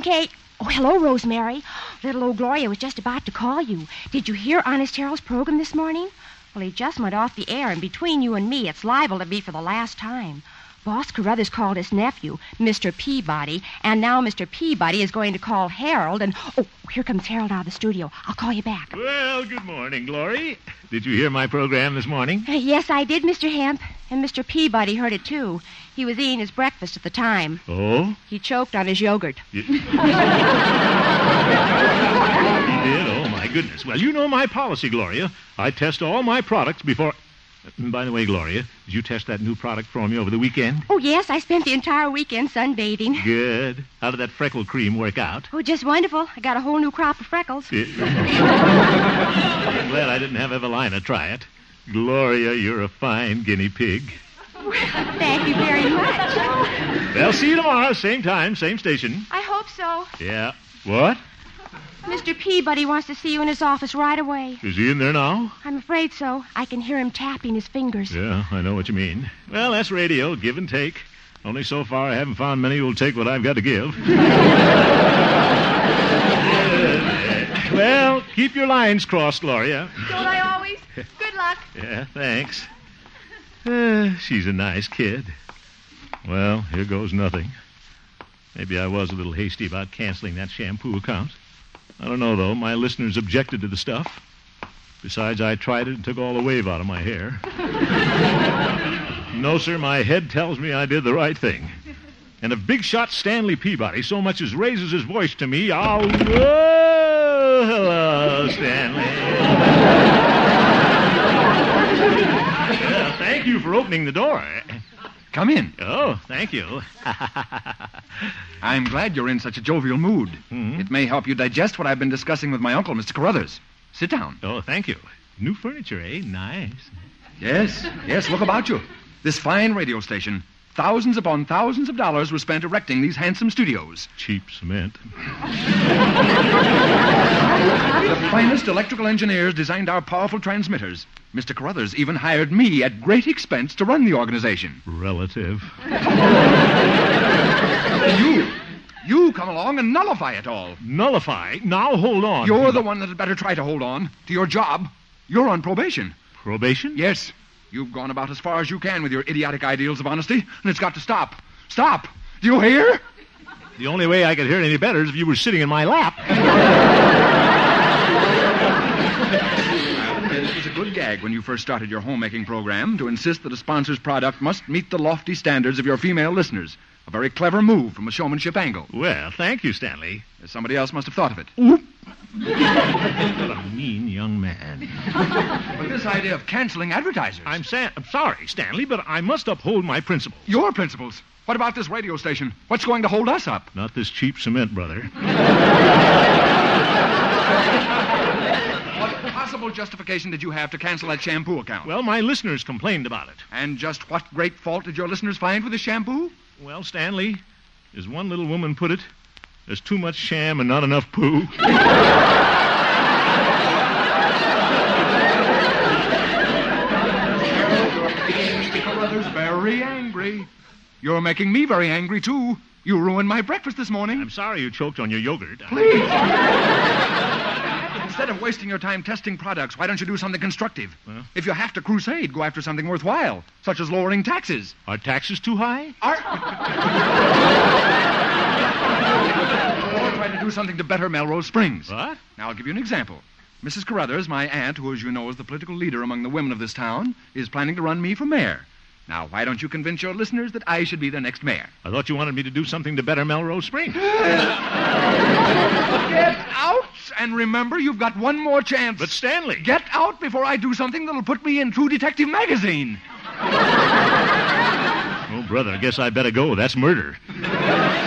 Kate. Oh, hello, Rosemary. Little old Gloria was just about to call you. Did you hear Honest Harold's program this morning? Well, he just went off the air, and between you and me, it's liable to be for the last time. Boss Carruthers called his nephew, Mr. Peabody, and now Mr. Peabody is going to call Harold, and... Oh, here comes Harold out of the studio. I'll call you back. Well, good morning, Glory. Did you hear my program this morning? Yes, I did, Mr. Hemp, and Mr. Peabody heard it, too. He was eating his breakfast at the time. Oh? He choked on his yogurt. He did? Oh, my goodness. Well, you know my policy, Gloria. I test all my products before... By the way, Gloria, did you test that new product for me over the weekend? Oh, yes, I spent the entire weekend sunbathing. Good. How did that freckle cream work out? Oh, just wonderful. I got a whole new crop of freckles. I'm glad I didn't have Evelina try it. Gloria, you're a fine guinea pig. Well, thank you very much. Well, see you tomorrow, same time, same station. I hope so. Yeah. What? Mr. Peabody wants to see you in his office right away. Is he in there now? I'm afraid so. I can hear him tapping his fingers. Yeah, I know what you mean. Well, that's radio, give and take. Only so far I haven't found many who'll take what I've got to give. Well, keep your lines crossed, Gloria. Don't I always? Good luck. Yeah, thanks. She's a nice kid. Well, here goes nothing. Maybe I was a little hasty about canceling that shampoo account. I don't know, though. My listeners objected to the stuff. Besides, I tried it and took all the wave out of my hair. No, sir, my head tells me I did the right thing. And if big shot Stanley Peabody so much as raises his voice to me, I'll... Oh, hello, Stanley. Well, thank you for opening the door. Come in. Oh, thank you. I'm glad you're in such a jovial mood. Mm-hmm. It may help you digest what I've been discussing with my uncle, Mr. Carruthers. Sit down. Oh, thank you. New furniture, eh? Nice. Yes, look about you. This fine radio station. Thousands upon thousands of dollars were spent erecting these handsome studios. Cheap cement. The finest electrical engineers designed our powerful transmitters. Mr. Carruthers even hired me at great expense to run the organization. Relative. You come along and nullify it all. Nullify? Now hold on. You're the one that had better try to hold on to your job. You're on probation. Probation? Yes. You've gone about as far as you can with your idiotic ideals of honesty, and it's got to stop. Stop! Do you hear? The only way I could hear it any better is if you were sitting in my lap. It was a good gag when you first started your homemaking program to insist that a sponsor's product must meet the lofty standards of your female listeners. A very clever move from a showmanship angle. Well, thank you, Stanley. Somebody else must have thought of it. What a mean young man. But this idea of canceling advertisers... I'm sorry, Stanley, but I must uphold my principles. Your principles? What about this radio station? What's going to hold us up? Not this cheap cement, brother. What possible justification did you have to cancel that shampoo account? Well, my listeners complained about it. And just what great fault did your listeners find with the shampoo? Well, Stanley, as one little woman put it, there's too much sham and not enough poo. Mr. Carruthers very angry. You're making me very angry, too. You ruined my breakfast this morning. I'm sorry you choked on your yogurt. Please. Instead of wasting your time testing products, why don't you do something constructive? Well? If you have to crusade, go after something worthwhile, such as lowering taxes. Are taxes too high? Or try to do something to better Melrose Springs. What? Now, I'll give you an example. Mrs. Carruthers, my aunt, who, as you know, is the political leader among the women of this town, is planning to run me for mayor. Now, why don't you convince your listeners that I should be their next mayor? I thought you wanted me to do something to better Melrose Springs. Get out! And remember, you've got one more chance. But Stanley... Get out before I do something that'll put me in True Detective magazine. Oh, brother, I guess I better go. That's murder.